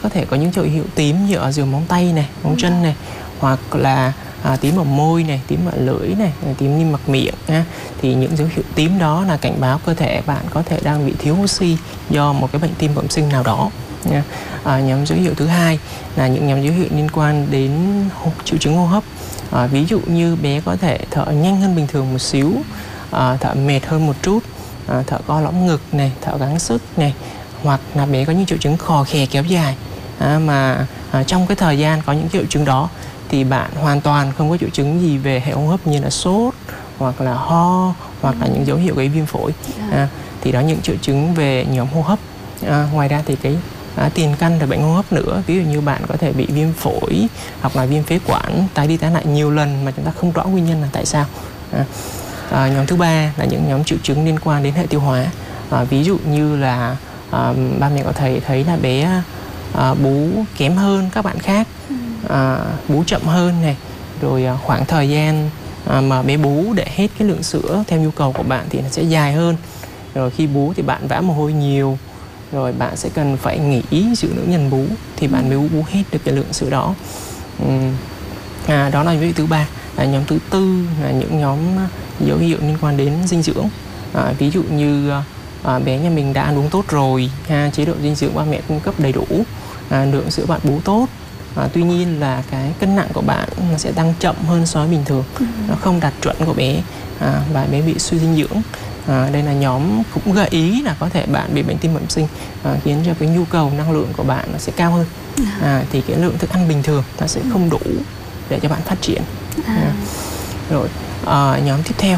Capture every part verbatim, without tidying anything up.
có thể có những dấu hiệu tím như ở giữa móng tay này, móng chân này, hoặc là à, tím ở môi này, tím ở lưỡi này, tím niêm mạc miệng ha. Thì những dấu hiệu tím đó là cảnh báo cơ thể bạn có thể đang bị thiếu oxy do một cái bệnh tim bẩm sinh nào đó nha. À, nhóm dấu hiệu thứ hai là những nhóm dấu hiệu liên quan đến triệu chứng hô hấp. À, ví dụ như bé có thể thở nhanh hơn bình thường một xíu, à, thở mệt hơn một chút, à, thở co lõm ngực này, thở gắng sức này, hoặc là bé có những triệu chứng khò khè kéo dài. À, mà à, trong cái thời gian có những triệu chứng đó thì bạn hoàn toàn không có triệu chứng gì về hệ hô hấp như là sốt hoặc là ho hoặc là những dấu hiệu gây viêm phổi. À, thì đó những triệu chứng về nhóm hô hấp. À, ngoài ra thì cái à, tiền căn là bệnh hô hấp nữa, ví dụ như bạn có thể bị viêm phổi hoặc là viêm phế quản tái đi tái lại nhiều lần mà chúng ta không rõ nguyên nhân là tại sao. À, à, nhóm thứ ba là những nhóm triệu chứng liên quan đến hệ tiêu hóa. À, ví dụ như là à, ba mẹ có thể thấy là bé à, bú kém hơn các bạn khác, à, bú chậm hơn này, rồi à, khoảng thời gian à, mà bé bú để hết cái lượng sữa theo nhu cầu của bạn thì nó sẽ dài hơn. Rồi khi bú thì bạn vã mồ hôi nhiều, rồi bạn sẽ cần phải nghỉ giữ nữ nhân bú thì bạn mới bú hết được cái lượng sữa đó. Uhm. À, đó là dấu hiệu thứ ba. À, nhóm thứ tư là những nhóm dấu hiệu liên quan đến dinh dưỡng. À, ví dụ như à, bé nhà mình đã ăn uống tốt rồi, ha, chế độ dinh dưỡng ba mẹ cung cấp đầy đủ, à, lượng sữa bạn bú tốt. À, tuy nhiên là cái cân nặng của bạn nó sẽ tăng chậm hơn so với bình thường, ừ. nó không đạt chuẩn của bé, à, và bé bị suy dinh dưỡng. À, đây là nhóm cũng gợi ý là có thể bạn bị bệnh tim bẩm sinh, à, khiến cho cái nhu cầu năng lượng của bạn nó sẽ cao hơn. À, thì cái lượng thức ăn bình thường nó sẽ không đủ để cho bạn phát triển. À. Rồi à, nhóm tiếp theo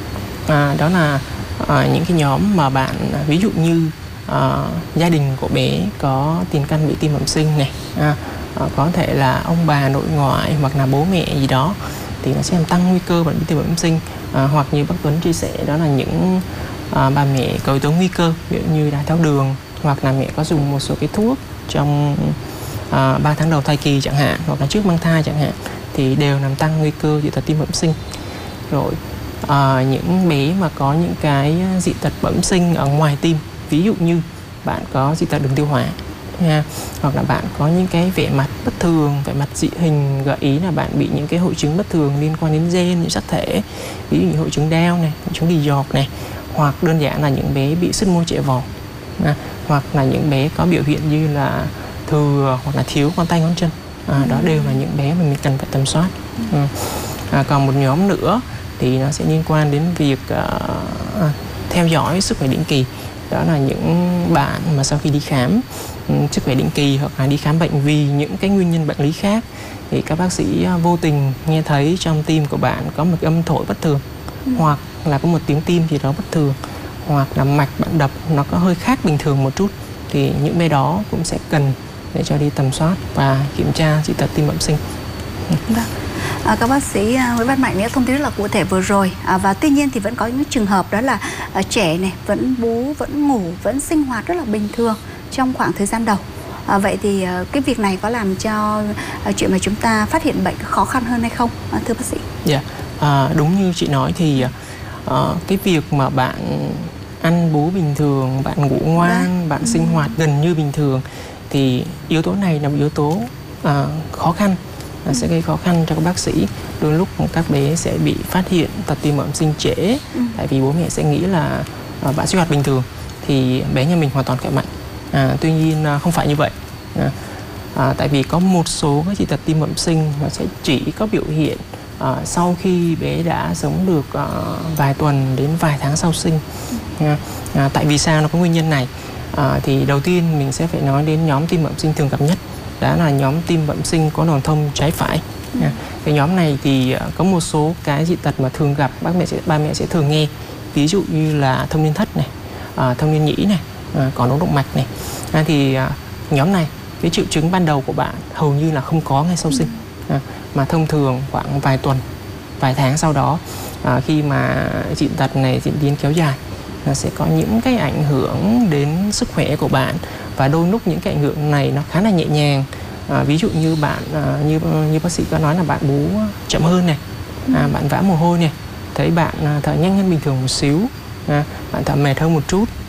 à, đó là à, những cái nhóm mà bạn ví dụ như à, gia đình của bé có tiền căn bị tim bẩm sinh này, à, à, có thể là ông bà nội ngoại hoặc là bố mẹ gì đó thì nó sẽ làm tăng nguy cơ bệnh tim bẩm sinh. À, hoặc như bác Tuấn chia sẻ đó là những à, bà mẹ có yếu tố nguy cơ, ví dụ như đái tháo đường, hoặc là mẹ có dùng một số cái thuốc trong à, ba tháng đầu thai kỳ chẳng hạn, hoặc là trước mang thai chẳng hạn, thì đều làm tăng nguy cơ dị tật tim bẩm sinh. Rồi à, những bé mà có những cái dị tật bẩm sinh ở ngoài tim, ví dụ như bạn có dị tật đường tiêu hóa, ha, hoặc là bạn có những cái vẻ mặt bất thường, vẻ mặt dị hình, gợi ý là bạn bị những cái hội chứng bất thường liên quan đến gen, những sắc thể, ví dụ như hội chứng Down này, hội chứng đi giọt này, hoặc đơn giản là những bé bị sứt môi chẻ vò, à, hoặc là những bé có biểu hiện như là thừa hoặc là thiếu ngón tay ngón chân. À, đó đều là những bé mà mình cần phải tầm soát. À, à, còn một nhóm nữa thì nó sẽ liên quan đến việc uh, theo dõi sức khỏe định kỳ. Đó là những bạn mà sau khi đi khám um, sức khỏe định kỳ hoặc là đi khám bệnh vì những cái nguyên nhân bệnh lý khác, thì các bác sĩ uh, vô tình nghe thấy trong tim của bạn có một cái âm thổi bất thường, ừ. hoặc là có một tiếng tim gì đó bất thường, hoặc là mạch bạn đập nó có hơi khác bình thường một chút, thì những bé đó cũng sẽ cần để cho đi tầm soát và kiểm tra dị tật tim bẩm sinh. Vâng. À, các bác sĩ Nguyễn Văn Mạnh những thông tin rất là cụ thể vừa rồi, à, và tuy nhiên thì vẫn có những trường hợp đó là à, trẻ này vẫn bú, vẫn ngủ, vẫn sinh hoạt rất là bình thường trong khoảng thời gian đầu. À, vậy thì à, cái việc này có làm cho à, chuyện mà chúng ta phát hiện bệnh khó khăn hơn hay không, à, thưa bác sĩ? Dạ, yeah. à, đúng như chị nói thì à, cái việc mà bạn ăn bú bình thường, bạn ngủ ngoan, Đấy. bạn ừ. sinh hoạt gần như bình thường, thì yếu tố này là một yếu tố à, khó khăn, à, sẽ gây khó khăn cho các bác sĩ. Đôi lúc các bé sẽ bị phát hiện tật tim bẩm sinh trễ, ừ. tại vì bố mẹ sẽ nghĩ là à, bạn sinh hoạt bình thường thì bé nhà mình hoàn toàn khỏe mạnh. À, tuy nhiên à, không phải như vậy. À, à, tại vì có một số các dị tật tim bẩm sinh nó sẽ chỉ có biểu hiện à, sau khi bé đã sống được à, vài tuần đến vài tháng sau sinh. À, à, tại vì sao nó có nguyên nhân này? À, thì đầu tiên mình sẽ phải nói đến nhóm tim bẩm sinh thường gặp nhất, đó là nhóm tim bẩm sinh có đòn thông trái phải. Ừ. À, cái nhóm này thì uh, có một số cái dị tật mà thường gặp, bác mẹ sẽ, ba mẹ sẽ thường nghe, ví dụ như là thông liên thất này, uh, thông liên nhĩ này, uh, có ống động mạch này. À, thì uh, nhóm này cái triệu chứng ban đầu của bạn hầu như là không có ngay sau sinh, ừ. à, mà thông thường khoảng vài tuần, vài tháng sau đó, uh, khi mà dị tật này diễn tiến kéo dài, nó sẽ có những cái ảnh hưởng đến sức khỏe của bạn, và đôi lúc những cái ảnh hưởng này nó khá là nhẹ nhàng. À, ví dụ như bạn à, như như bác sĩ có nói là bạn bú chậm hơn này, à, bạn vã mồ hôi này, thấy bạn à, thở nhanh hơn bình thường một xíu, à, bạn thở mệt hơn một chút,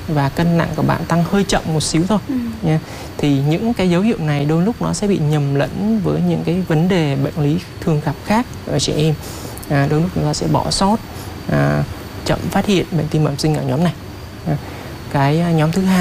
và cân nặng của bạn tăng hơi chậm một xíu thôi Ừ. nha. Thì những cái dấu hiệu này đôi lúc nó sẽ bị nhầm lẫn với những cái vấn đề bệnh lý thường gặp khác ở trẻ em. À, đôi lúc chúng ta sẽ bỏ sót, à, chậm phát hiện bệnh tim bẩm sinh ở nhóm này. À, cái nhóm thứ hai